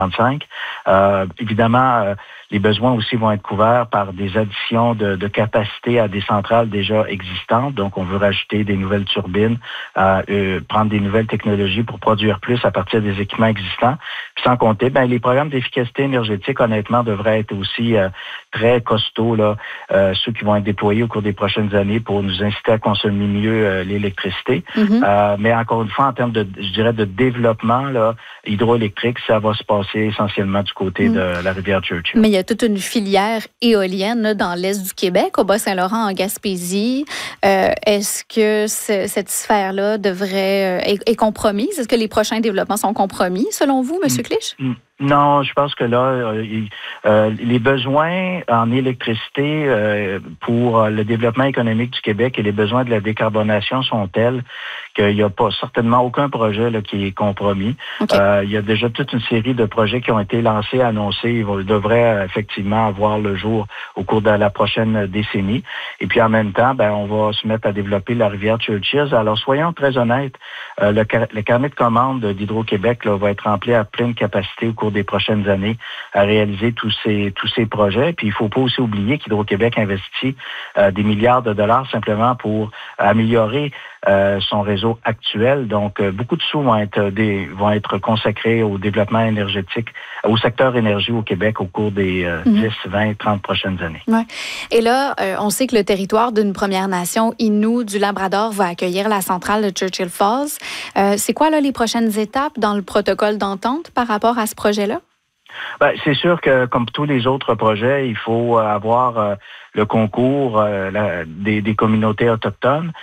Évidemment, les besoins aussi vont être couverts par des additions de capacité à des centrales déjà existantes. Donc, on veut rajouter des nouvelles turbines, prendre des nouvelles technologies pour produire plus à partir des équipements existants. Puis sans compter, les programmes d'efficacité énergétique, honnêtement, devraient être aussi très costauds, là, ceux qui vont être déployés au cours des prochaines années pour nous inciter à consommer mieux l'électricité. Mais encore une fois, en termes de développement là, hydroélectrique, ça va se passer essentiellement du côté de la rivière Churchill. Mais il y a toute une filière éolienne là, dans l'est du Québec, au Bas-Saint-Laurent, en Gaspésie. Est-ce que cette sphère-là est compromise? Est-ce que les prochains développements sont compromis, selon vous, M. Clich? Non, je pense que là, les besoins en électricité pour le développement économique du Québec et les besoins de la décarbonation sont tels qu'il n'y a pas certainement aucun projet là, qui est compromis. Okay. Il y a déjà toute une série de projets qui ont été lancés, annoncés. Ils devraient effectivement avoir le jour au cours de la prochaine décennie. Et puis en même temps, on va se mettre à développer la rivière Churchill. Alors soyons très honnêtes, le carnet de commandes d'Hydro-Québec là, va être rempli à pleine capacité au cours des prochaines années à réaliser tous ces projets. Puis il ne faut pas aussi oublier qu'Hydro-Québec investit des milliards de dollars simplement pour améliorer son réseau actuel. Donc, beaucoup de sous vont être consacrés au développement énergétique, au secteur énergie au Québec au cours des 10, 20, 30 prochaines années. Ouais. Et là, on sait que le territoire d'une Première Nation, Innu du Labrador, va accueillir la centrale de Churchill Falls. C'est quoi là, les prochaines étapes dans le protocole d'entente par rapport à ce projet-là? C'est sûr que, comme tous les autres projets, il faut avoir le concours des communautés autochtones.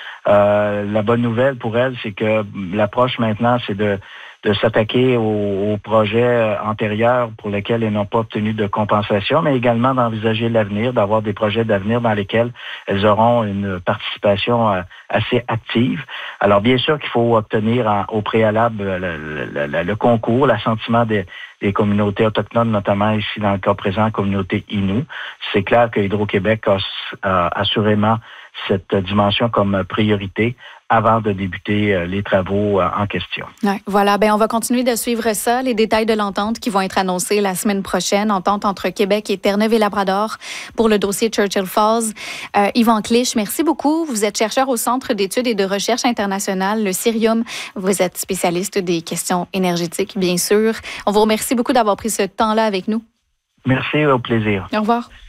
La bonne nouvelle pour elles, c'est que l'approche maintenant, c'est de s'attaquer aux projets antérieurs pour lesquels elles n'ont pas obtenu de compensation, mais également d'envisager l'avenir, d'avoir des projets d'avenir dans lesquels elles auront une participation assez active. Alors, bien sûr qu'il faut obtenir au préalable le concours, l'assentiment des communautés autochtones, notamment ici dans le cas présent, la communauté Innu. C'est clair que Hydro-Québec a assurément cette dimension comme priorité avant de débuter les travaux en question. Ouais, voilà, on va continuer de suivre ça, les détails de l'entente qui vont être annoncés la semaine prochaine, entente entre Québec et Terre-Neuve-et-Labrador pour le dossier Churchill Falls. Yvan Clich, merci beaucoup. Vous êtes chercheur au Centre d'études et de recherche internationale, le Cirium. Vous êtes spécialiste des questions énergétiques, bien sûr. On vous remercie beaucoup d'avoir pris ce temps-là avec nous. Merci, au plaisir. Au revoir.